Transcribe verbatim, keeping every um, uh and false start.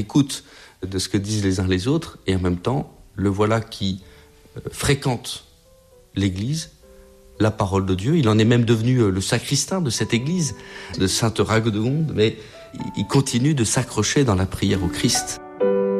écoute de ce que disent les uns les autres, et en même temps, le voilà qui euh, fréquente l'Église, la parole de Dieu. Il en est même devenu euh, le sacristain de cette Église, de Sainte Raguenegonde, mais il continue de s'accrocher dans la prière au Christ.